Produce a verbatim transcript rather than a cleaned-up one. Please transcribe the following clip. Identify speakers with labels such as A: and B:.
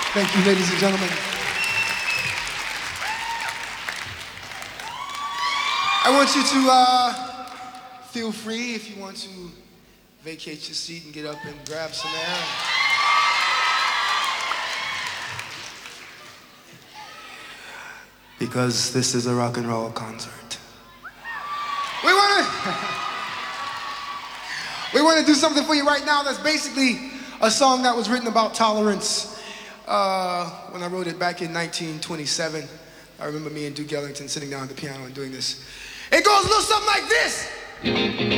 A: Thank you, ladies and gentlemen. I want you to uh, feel free if you want to vacate your seat and get up and grab some air. Because this is a rock and roll concert. We want to we want to do something for you right now that's basically a song that was written about tolerance. Uh, when I wrote it back in nineteen twenty-seven, I remember me and Duke Ellington sitting down at the piano and doing this. It goes a little something like this.